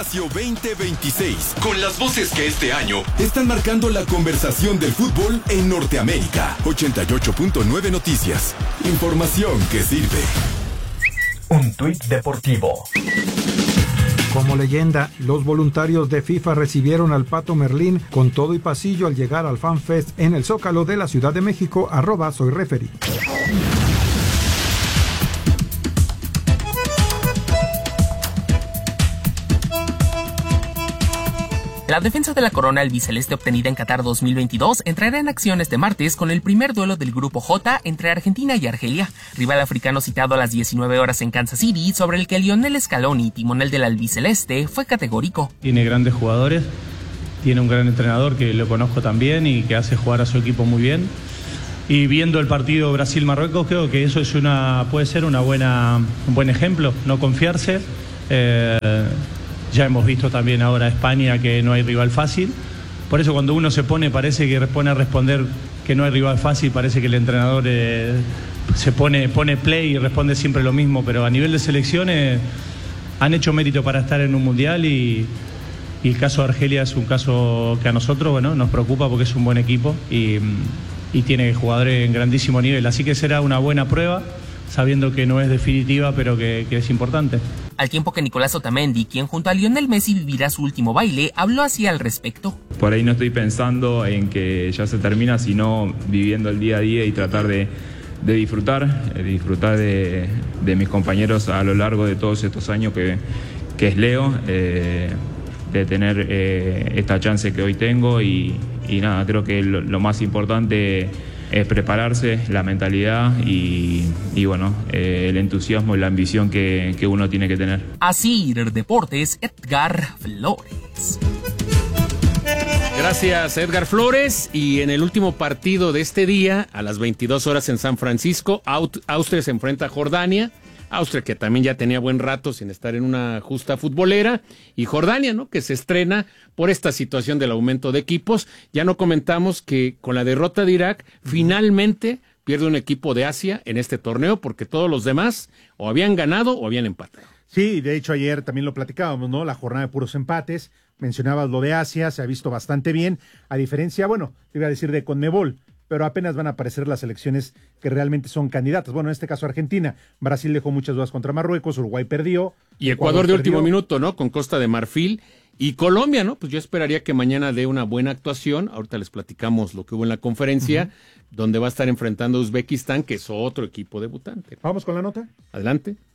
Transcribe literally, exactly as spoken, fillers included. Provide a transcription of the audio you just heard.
Espacio veinte veintiséis, con las voces que este año están marcando la conversación del fútbol en Norteamérica. ochenta y ocho punto nueve Noticias. Información que sirve. Un tuit deportivo. Como leyenda, los voluntarios de FIFA recibieron al Pato Merlín con todo y pasillo al llegar al Fan Fest en el Zócalo de la Ciudad de México. Arroba soy referí. La defensa de la corona albiceleste obtenida en Qatar dos mil veintidós entrará en acción este martes con el primer duelo del Grupo J entre Argentina y Argelia, rival africano citado a las diecinueve horas en Kansas City, sobre el que Lionel Scaloni, timonel del albiceleste, fue categórico. Tiene grandes jugadores, tiene un gran entrenador que lo conozco también y que hace jugar a su equipo muy bien. Y viendo el partido Brasil-Marruecos, creo que eso es una puede ser una buena, un buen ejemplo, no confiarse. Eh, Ya hemos visto también ahora España que no hay rival fácil. Por eso cuando uno se pone, parece que pone a responder que no hay rival fácil, parece que el entrenador eh, se pone, pone play y responde siempre lo mismo. Pero a nivel de selecciones han hecho mérito para estar en un mundial y, y el caso de Argelia es un caso que a nosotros bueno, nos preocupa porque es un buen equipo y, y tiene jugadores en grandísimo nivel. Así que será una buena prueba, sabiendo que no es definitiva, pero que, que es importante. Al tiempo que Nicolás Otamendi, quien junto a Lionel Messi vivirá su último baile, habló así al respecto. Por ahí no estoy pensando en que ya se termina, sino viviendo el día a día y tratar de, de disfrutar, de disfrutar de, de mis compañeros a lo largo de todos estos años que, que es Leo, eh, de tener eh, esta chance que hoy tengo y, y nada, creo que lo, lo más importante es prepararse, la mentalidad y, y bueno, eh, el entusiasmo y la ambición que, que uno tiene que tener. Así, Deportes, Edgar Flores. Gracias, Edgar Flores. Y en el último partido de este día, a las veintidós horas en San Francisco, Austria se enfrenta a Jordania. Austria, que también ya tenía buen rato sin estar en una justa futbolera, y Jordania, ¿no?, que se estrena por esta situación del aumento de equipos. Ya no comentamos que con la derrota de Irak, finalmente pierde un equipo de Asia en este torneo, porque todos los demás o habían ganado o habían empatado. Sí, de hecho ayer también lo platicábamos, ¿no? La jornada de puros empates, mencionabas lo de Asia, se ha visto bastante bien, a diferencia, bueno, te iba a decir de Conmebol, pero apenas van a aparecer las selecciones que realmente son candidatas. Bueno, en este caso Argentina, Brasil dejó muchas dudas contra Marruecos, Uruguay perdió. Y Ecuador, Ecuador de perdió. Último minuto, ¿no? Con Costa de Marfil. Y Colombia, ¿no? Pues yo esperaría que mañana dé una buena actuación. Ahorita les platicamos lo que hubo en la conferencia, uh-huh. donde va a estar enfrentando a Uzbekistán, que es otro equipo debutante. ¿Vamos con la nota? Adelante.